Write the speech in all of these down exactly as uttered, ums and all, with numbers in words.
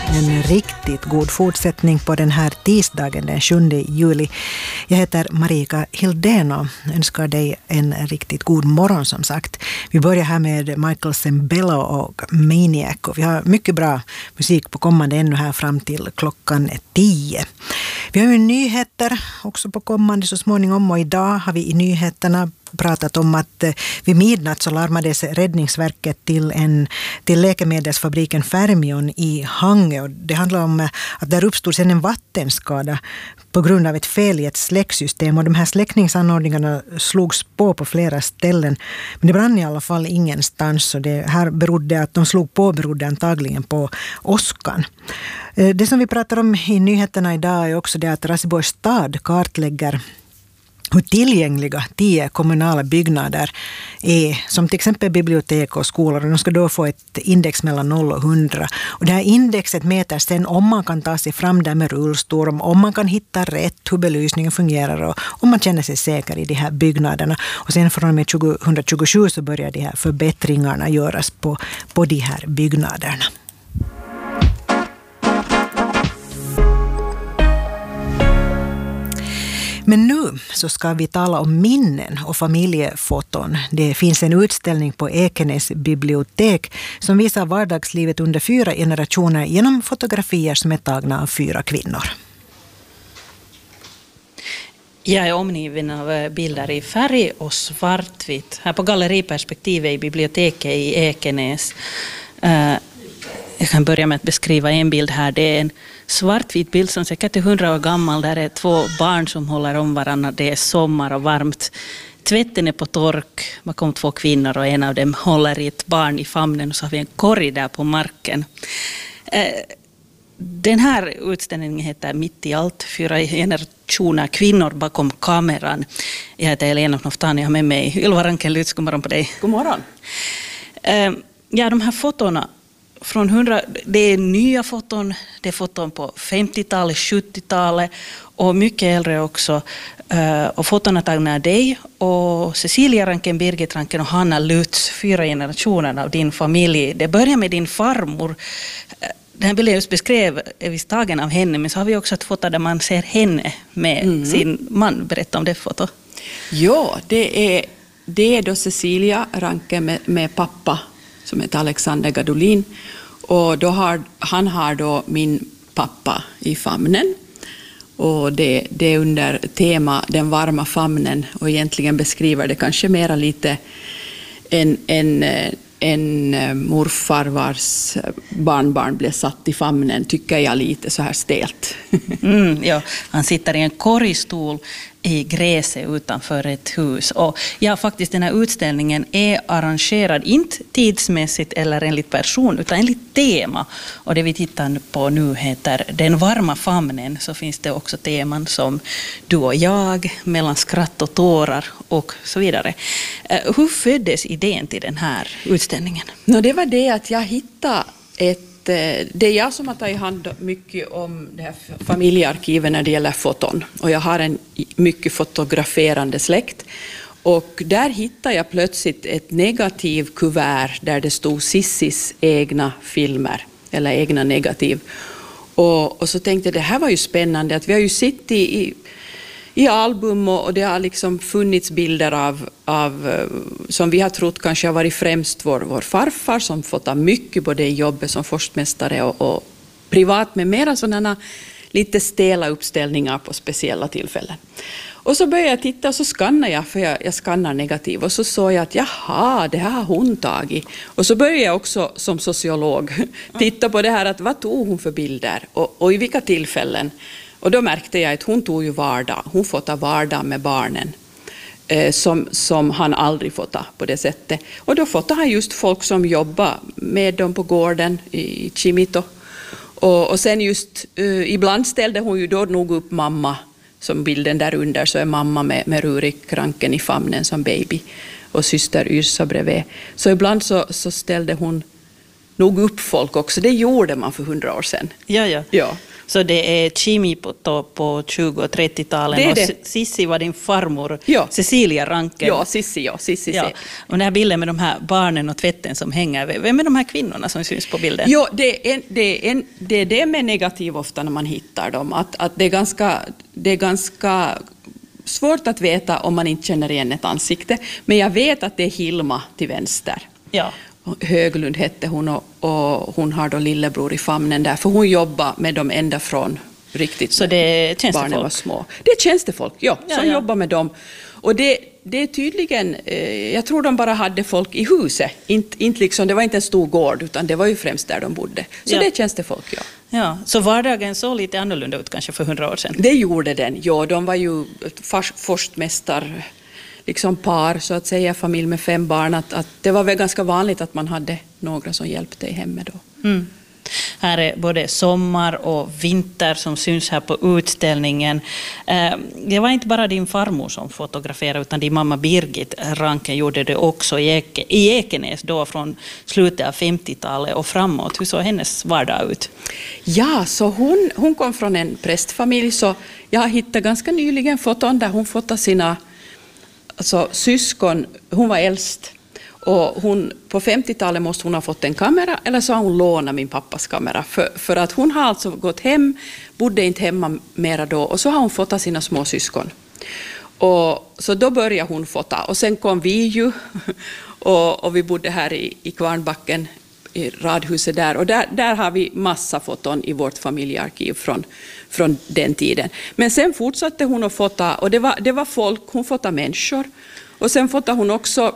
En riktigt god fortsättning på den här tisdagen den sjunde juli. Jag heter Marika Hildén och önskar dig en riktigt god morgon som sagt. Vi börjar här med Michael Sembello och Maniac och vi har mycket bra musik på kommande ännu här fram till klockan tio. Vi har ju nyheter också på kommande så småningom och idag har vi i nyheterna pratat om att vid midnatt så larmades Räddningsverket till, en, till läkemedelsfabriken Fermion i Hangö. Och det handlar om att där uppstod sedan en vattenskada på grund av ett fel i ett släcksystem och de här släckningsanordningarna slogs på på flera ställen. Men det brann i alla fall ingenstans och det här berodde att de slog på berodde antagligen på åskan. Det som vi pratar om i nyheterna idag är också det att Raseborgs stad kartlägger hur tillgängliga tio kommunala byggnader är, som till exempel bibliotek och skolor. De ska då få ett index mellan noll och hundra. Och det här indexet mäter sen om man kan ta sig fram där med rullstol, om man kan hitta rätt, hur belysningen fungerar och om man känner sig säker i de här byggnaderna. Och sen från och med tjugohundratjugosju så börjar de här förbättringarna göras på, på de här byggnaderna. Men nu så ska vi tala om minnen och familjefoton. Det finns en utställning på Ekenäs bibliotek som visar vardagslivet under fyra generationer genom fotografier som är tagna av fyra kvinnor. Jag är omgiven av bilder i färg och svartvitt. Här på galleriperspektivet i biblioteket i Ekenäs. Jag kan börja med att beskriva en bild här. Det är en svartvit bild som säkert är hundra år gammal. Där är två barn som håller om varandra. Det är sommar och varmt. Tvätten är på tork. Bakom två kvinnor och en av dem håller i ett barn i famnen. Och så har vi en korg där på marken. Den här utställningen heter Mitt i allt. Fyra generationer kvinnor bakom kameran. Jag heter Elena Noftani. Jag har med mig Ylva Ranken-Lytz. God morgon på dig. God morgon. Ja, de här fotona från hundra, det är nya foton, det är foton på femtiotalet, sjuttiotalet och mycket äldre också. Och fotona tagna av dig och Cecilia Ranken, Birgit Ranken och Hanna Lutz, fyra generationer av din familj. Det börjar med din farmor. Den här bilden jag just beskrev är visst tagen av henne, men så har vi också ett foto där man ser henne med mm. sin man. Berätta om det foto. Ja, det är, det är då Cecilia Ranken med, med pappa som heter Alexander Gadolin. Och då har, han har då min pappa i famnen. Och det, det är under tema den varma famnen. Och egentligen beskriver det kanske mera lite en, en, en morfar vars barnbarn blev satt i famnen. Tycker jag lite så här stelt. Mm, ja. Han sitter i en korgstol i gräset utanför ett hus. Och ja, faktiskt den här utställningen är arrangerad inte tidsmässigt eller enligt person utan enligt tema. Och det vi tittar på nu heter Den varma famnen. Så finns det också teman som Du och jag, Mellan skratt och tårar och så vidare. Hur föddes idén till den här utställningen? No, det var det att jag hittade ett det är jag som har tagit hand mycket om det här familjearkivet när det gäller foton. Och jag har en mycket fotograferande släkt. Och där hittade jag plötsligt ett negativ kuvert där det stod Sissis egna filmer. Eller egna negativ. Och, och så tänkte jag, det här var ju spännande. Att vi har ju sett i, i, i album och, och det har liksom funnits bilder av, av som vi har trott kanske har varit främst vår, vår farfar som fått mycket både i jobbet som forskmästare och, och privat med mera sådana lite stela uppställningar på speciella tillfällen. Och så började jag titta och så skannade jag, för jag, jag skannar negativ och så såg jag att jaha, det här har hon tagit. Och så började jag också som sociolog titta på det här att vad tog hon för bilder och, och i vilka tillfällen. Och då märkte jag att hon tog ju vardag, hon får ta vardag med barnen eh, som, som han aldrig får ta på det sättet. Och då får han just folk som jobbar med dem på gården i Chimito. Och, och sen just, eh, ibland ställde hon ju då nog upp mamma, som bilden där under så är mamma med, med Rurik Ranken i famnen som baby och syster Yrsa bredvid. Så ibland så, så ställde hon nog upp folk också, det gjorde man för hundra år sedan. Ja, ja. Ja. Så det är Kimi på, på tjugo- och trettio-talen Det är och det. Sissi var din farmor, Ja. Cecilia Ranke. Ja, Sissi, ja. Sissi, Ja. Och den här bilden med de här barnen och tvätten som hänger, vem är de här kvinnorna som syns på bilden? Jo, det är, en, det, är en, det är det med negativ ofta när man hittar dem, att, att det, är ganska, det är ganska svårt att veta om man inte känner igen ett ansikte, men jag vet att det är Hilma till vänster. Ja. Höglund hette hon och, och hon har då lillebror i famnen där, för hon jobbar med dem ända från riktigt Så det är barnen tjänstefolk? var små. Det är tjänstefolk, ja, Ja, som ja. jobbar med dem. Och det, det är tydligen, eh, jag tror de bara hade folk i huset, inte, inte liksom, det var inte en stor gård utan det var ju främst där de bodde. Så Ja. det är tjänstefolk, ja. Ja, så vardagen såg lite annorlunda ut kanske för hundra år sedan. Det gjorde den, ja, de var ju ett fars- forstmästar, liksom par så att säga, familj med fem barn, att, att det var väl ganska vanligt att man hade några som hjälpte i hemmet då. Mm. Här är både sommar och vinter som syns här på utställningen. Eh, Det var inte bara din farmor som fotograferade utan din mamma Birgit Ranken gjorde det också i, Eke, i Ekenäs då från slutet av femtiotalet och framåt. Hur såg hennes vardag ut? Ja, så hon, hon kom från en prästfamilj, så jag har hittat ganska nyligen foton där hon fotade sina alltså, syskon. Hon var äldst. Och hon, på femtiotalet måste hon ha fått en kamera, eller så har hon lånat min pappas kamera. För, för att hon har alltså gått hem, bodde inte hemma mera då, och så har hon fotat sina små syskon. Och, så då började hon fota, och sen kom vi ju, och, och vi bodde här i, i Kvarnbacken, i radhuset där. Och där, där har vi massa foton i vårt familjearkiv från, från den tiden. Men sen fortsatte hon att fota, och det var, det var folk, hon fotade människor. Och sen fotade hon också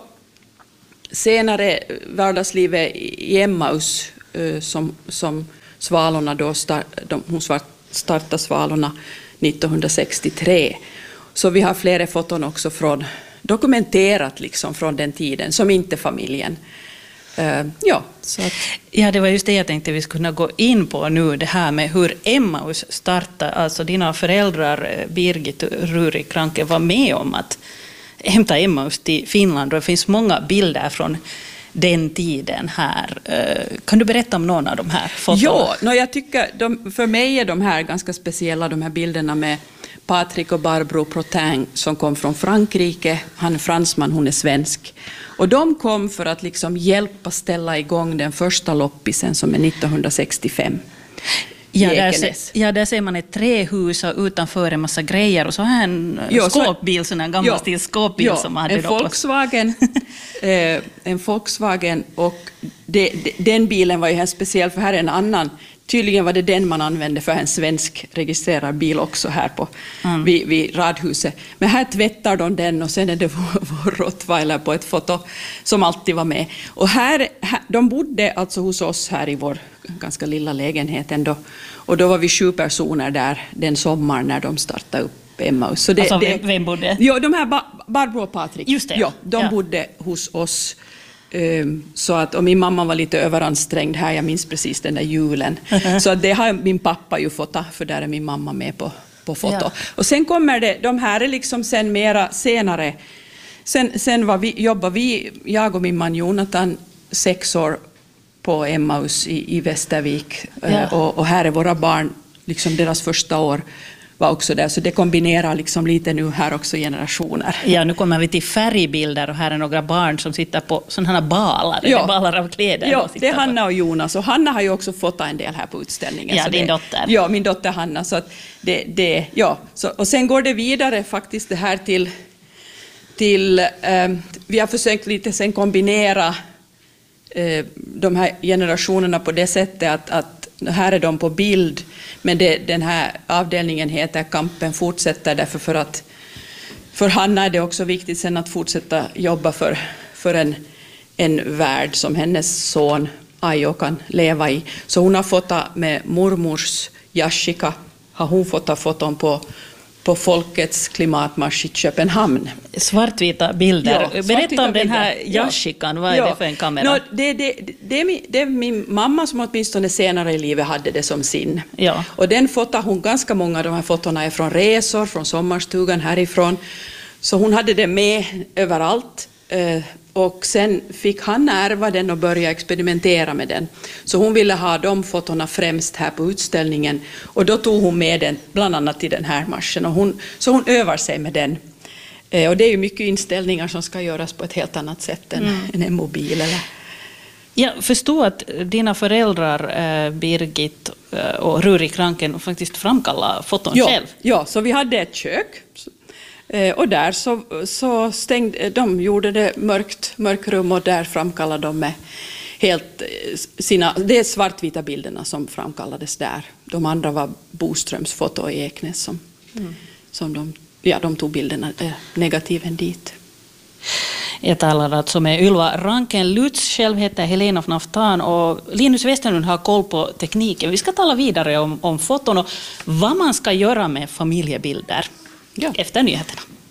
senare vardagslivet i Emmaus, som, som Svalorna då, start, de, hon startade Svalorna nittonhundrasextiotre. Så vi har flera foton också från, dokumenterat liksom från den tiden, som inte familjen. Uh, ja, så att. Ja, det var just det jag tänkte vi skulle kunna gå in på nu, det här med hur Emmaus startade. Alltså dina föräldrar, Birgit och Rurik Ranke, var med om att hämta Emmaus till Finland, och det finns många bilder från den tiden här. Kan du berätta om någon av de här fotona? Ja, no, jag tycker de, för mig är de här ganska speciella, de här bilderna med Patrick och Barbro Protain som kom från Frankrike. Han är fransman, hon är svensk. Och de kom för att liksom hjälpa ställa igång den första loppisen som är nittonhundrasextiofem. Ja där, se, ja, där ser man ett trähus och utanför en massa grejer, och så har en jo, skåpbil, sån här gammal jo, stil skåpbil jo, som man hade en Volkswagen, eh, en Volkswagen, och det, det, den bilen var ju helt speciell, för här är en annan. Tydligen var det den man använde för en svensk registrerad bil också här på, mm. vid, vid radhuset. Men här tvättar de den, och sen är det vår, vår rottweiler på ett foto som alltid var med. Och här, här, de bodde alltså hos oss här i vår ganska lilla lägenhet ändå. Och då var vi sju personer där den sommaren när de startade upp Emmaus. Så det, alltså, det, vem, vem bodde? Ja, de här ba, Barbro och Patrik. Just det. Ja, de ja. bodde hos oss. Så att, och min mamma var lite överansträngd här, jag minns precis den där julen. Så att det har min pappa ju fått, för där är min mamma med på, på foto. Ja. Och sen kommer det, de här är liksom sen mera senare. Sen, sen var vi, jobbade vi, jag och min man Jonathan, sex år på Emmaus i, i Västervik. Ja. Och, och här är våra barn, liksom deras första år var också där. Så det kombinerar liksom lite nu här också generationer. Ja, nu kommer vi till färgbilder, och här är några barn som sitter på sådana här balar, ja. eller balar av kläder. Ja, det är Hanna och Jonas, och Hanna har ju också fått en del här på utställningen. Ja, så din det, dotter. Ja, min dotter Hanna. Så att det, det, ja. så, och sen går det vidare faktiskt det här till, till eh, vi har försökt lite sen kombinera eh, de här generationerna på det sättet att, att här är de på bild, men det, den här avdelningen heter Kampen fortsätter, därför för att för Hanna är det också viktigt sen att fortsätta jobba för, för en, en värld som hennes son Ajo kan leva i. Så hon har fått med mormors Jashika, har hon fått foton på på Folkets klimatmarsch i Köpenhamn. Svartvita bilder. Ja, svartvita Berätta om bilder. Den här Jashikan, vad är ja. det för en kamera? No, det, det, det, är min, det är min mamma som åtminstone senare i livet hade det som sin. Ja. Och den fotar hon, ganska många av de här fotona är från resor, från sommarstugan härifrån. Så hon hade det med överallt. Och sen fick Hanna ärva den och börja experimentera med den. Så hon ville ha de fotona främst här på utställningen. Och då tog hon med den bland annat till den här marschen. Och hon, så hon övar sig med den. Eh, och det är ju mycket inställningar som ska göras på ett helt annat sätt än, mm. än en mobil. Eller? Jag förstår att dina föräldrar, eh, Birgit och Rurik Ranken, faktiskt framkallar foton ja, själv. Ja, så vi hade ett kök. Och där så, så stängde de, gjorde det mörkt, mörkt rum och där framkallade de med helt sina, det är svartvita bilderna som framkallades där. De andra var Boströms foto i Eknäs som, mm. som de, ja, de tog bilderna, negativen dit. Jag talar alltså med Ylva Ranken-Lutz, själv heter Helena af Naftan och Linus Westerlund har koll på tekniken. Vi ska tala vidare om, om foton och vad man ska göra med familjebilder. Ja. Efter nyheterna.